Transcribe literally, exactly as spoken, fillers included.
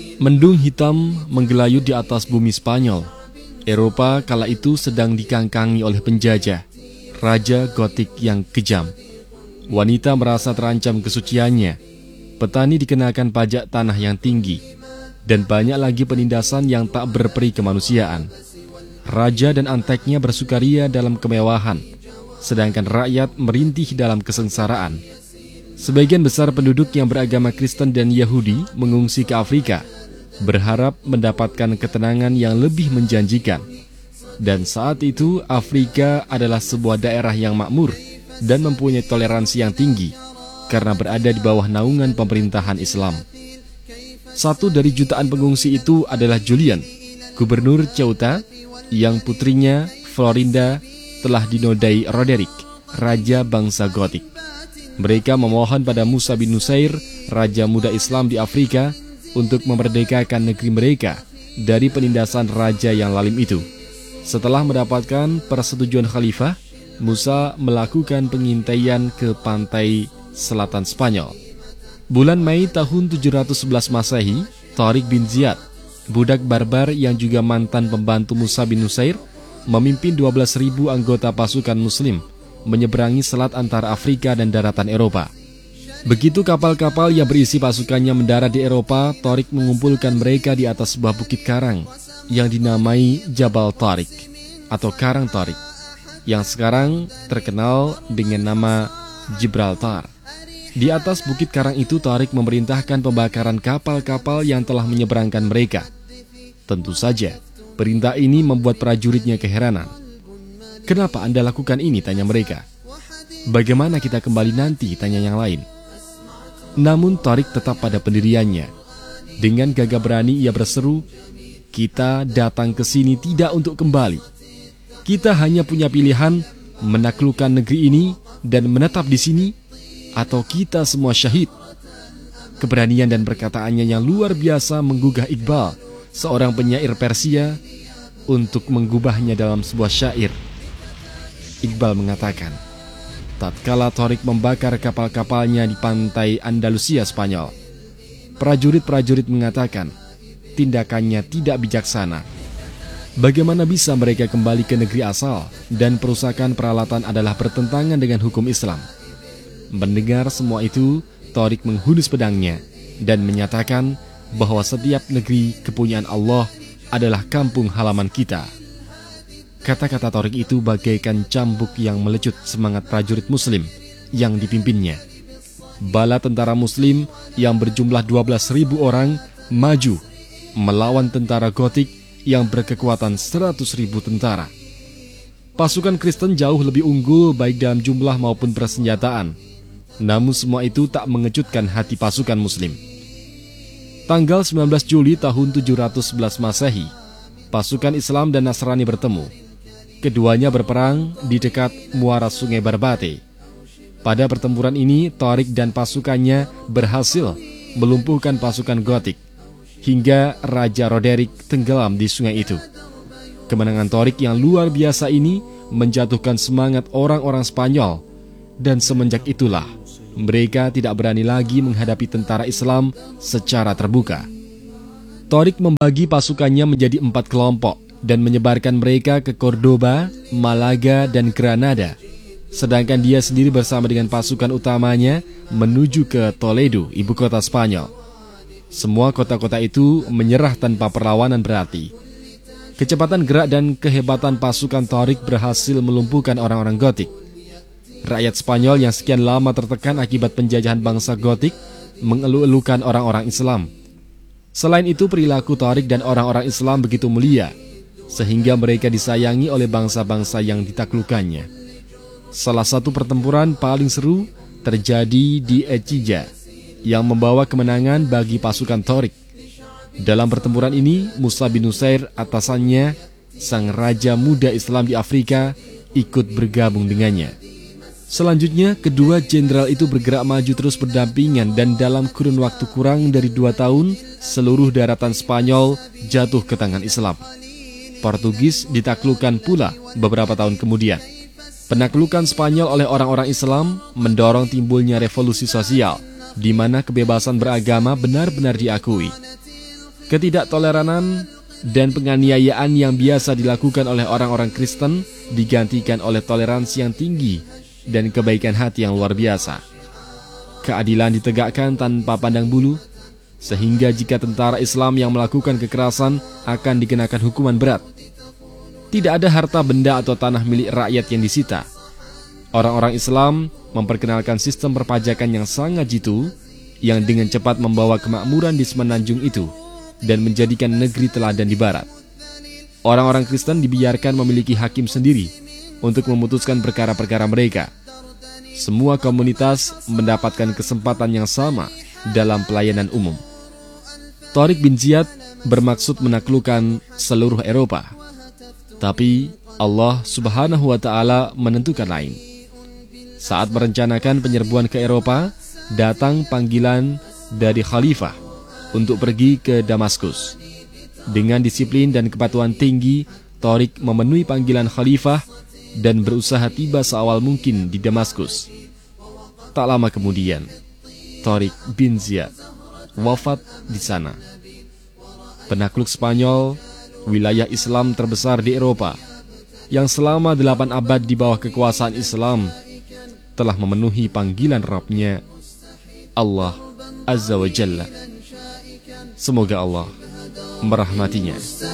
Mendung hitam menggelayut di atas bumi Spanyol. Eropa kala itu sedang dikangkangi oleh penjajah, raja Gotik yang kejam. Wanita merasa terancam kesuciannya. Petani dikenakan pajak tanah yang tinggi, dan banyak lagi penindasan yang tak berperi kemanusiaan. Raja dan anteknya bersukaria dalam kemewahan, sedangkan rakyat merintih dalam kesengsaraan. Sebagian besar penduduk yang beragama Kristen dan Yahudi mengungsi ke Afrika, berharap mendapatkan ketenangan yang lebih menjanjikan. Dan saat itu Afrika adalah sebuah daerah yang makmur dan mempunyai toleransi yang tinggi karena berada di bawah naungan pemerintahan Islam. Satu dari jutaan pengungsi itu adalah Julian, gubernur Ceuta, yang putrinya Florinda telah dinodai Roderick, raja bangsa Gotik. Mereka memohon pada Musa bin Nusair, raja muda Islam di Afrika, untuk memerdekakan negeri mereka dari penindasan raja yang lalim itu. Setelah mendapatkan persetujuan khalifah, Musa melakukan pengintaian ke pantai selatan Spanyol. Bulan Mei tahun tujuh ratus sebelas Masehi, Tariq bin Ziyad, budak barbar yang juga mantan pembantu Musa bin Nusair, memimpin dua belas ribu anggota pasukan muslim menyeberangi selat antara Afrika dan daratan Eropa. Begitu kapal-kapal yang berisi pasukannya mendarat di Eropa, Tariq mengumpulkan mereka di atas sebuah bukit karang yang dinamai Jabal Tariq atau Karang Tariq, yang sekarang terkenal dengan nama Gibraltar. Di atas bukit karang itu, Tariq memerintahkan pembakaran kapal-kapal yang telah menyeberangkan mereka. Tentu saja, perintah ini membuat prajuritnya keheranan. "Kenapa Anda lakukan ini?" tanya mereka. "Bagaimana kita kembali nanti?" tanya yang lain. Namun Tariq tetap pada pendiriannya. Dengan gagah berani ia berseru, "Kita datang ke sini tidak untuk kembali. Kita hanya punya pilihan menaklukkan negeri ini dan menetap di sini, atau kita semua syahid." Keberanian dan perkataannya yang luar biasa menggugah Iqbal, seorang penyair Persia, untuk menggubahnya dalam sebuah syair. Iqbal mengatakan, tatkala Tariq membakar kapal-kapalnya di pantai Andalusia Spanyol, prajurit-prajurit mengatakan tindakannya tidak bijaksana. Bagaimana bisa mereka kembali ke negeri asal dan perusakan peralatan adalah bertentangan dengan hukum Islam? Mendengar semua itu, Tariq menghunus pedangnya dan menyatakan bahwa setiap negeri kepunyaan Allah adalah kampung halaman kita. Kata-kata Tariq itu bagaikan cambuk yang melecut semangat prajurit muslim yang dipimpinnya. Bala tentara muslim yang berjumlah dua belas ribu orang maju melawan tentara Gotik yang berkekuatan seratus ribu tentara. Pasukan Kristen jauh lebih unggul baik dalam jumlah maupun persenjataan. Namun semua itu tak mengejutkan hati pasukan muslim. Tanggal sembilan belas Juli tahun tujuh ratus sebelas Masehi, pasukan Islam dan Nasrani bertemu. Keduanya berperang di dekat muara sungai Barbate. Pada pertempuran ini, Tariq dan pasukannya berhasil melumpuhkan pasukan Gotik, hingga Raja Roderick tenggelam di sungai itu. Kemenangan Tariq yang luar biasa ini menjatuhkan semangat orang-orang Spanyol, dan semenjak itulah mereka tidak berani lagi menghadapi tentara Islam secara terbuka. Tariq membagi pasukannya menjadi empat kelompok dan menyebarkan mereka ke Cordoba, Malaga, dan Granada. Sedangkan dia sendiri bersama dengan pasukan utamanya menuju ke Toledo, ibu kota Spanyol. Semua kota-kota itu menyerah tanpa perlawanan berarti. Kecepatan gerak dan kehebatan pasukan Tariq berhasil melumpuhkan orang-orang Gotik. Rakyat Spanyol yang sekian lama tertekan akibat penjajahan bangsa Gotik mengeluh-elukan orang-orang Islam. Selain itu, perilaku Tariq dan orang-orang Islam begitu mulia, sehingga mereka disayangi oleh bangsa-bangsa yang ditaklukkannya. Salah satu pertempuran paling seru terjadi di Ecija, yang membawa kemenangan bagi pasukan Tariq. Dalam pertempuran ini, Musa bin Nusair, atasannya, sang raja muda Islam di Afrika, ikut bergabung dengannya. Selanjutnya, kedua jenderal itu bergerak maju terus berdampingan, dan dalam kurun waktu kurang dari dua tahun, seluruh daratan Spanyol jatuh ke tangan Islam. Portugis ditaklukkan pula beberapa tahun kemudian. Penaklukan Spanyol oleh orang-orang Islam mendorong timbulnya revolusi sosial, di mana kebebasan beragama benar-benar diakui. Ketidaktoleranan dan penganiayaan yang biasa dilakukan oleh orang-orang Kristen digantikan oleh toleransi yang tinggi dan kebaikan hati yang luar biasa. Keadilan ditegakkan tanpa pandang bulu, sehingga jika tentara Islam yang melakukan kekerasan akan dikenakan hukuman berat. Tidak ada harta benda atau tanah milik rakyat yang disita. Orang-orang Islam memperkenalkan sistem perpajakan yang sangat jitu, yang dengan cepat membawa kemakmuran di semenanjung itu dan menjadikan negeri teladan di barat. Orang-orang Kristen dibiarkan memiliki hakim sendiri untuk memutuskan perkara-perkara mereka. Semua komunitas mendapatkan kesempatan yang sama dalam pelayanan umum. Tariq bin Ziyad bermaksud menaklukkan seluruh Eropa, tapi Allah Subhanahu wa Ta'ala menentukan lain. Saat merencanakan penyerbuan ke Eropa, datang panggilan dari khalifah untuk pergi ke Damaskus. Dengan disiplin dan kepatuhan tinggi, Tariq memenuhi panggilan khalifah dan berusaha tiba seawal mungkin di Damaskus. Tak lama kemudian, Tariq bin Ziyad wafat di sana. Penakluk Spanyol, wilayah Islam terbesar di Eropa, yang selama delapan abad di bawah kekuasaan Islam, telah memenuhi panggilan Rabb-Nya, Allah Azza wa Jalla. Semoga Allah merahmatinya.